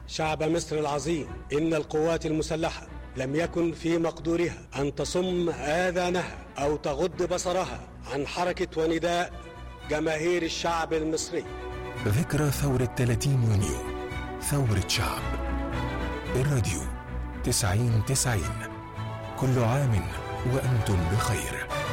شعب مصر العظيم، إن القوات المسلحة لم يكن في مقدورها أن تصم آذانها أو تغض بصرها عن حركة ونداء جماهير الشعب المصري. ذكرى ثورة 30 يونيو، ثورة شعب. الراديو 90-90، كل عام وأنتم بخير.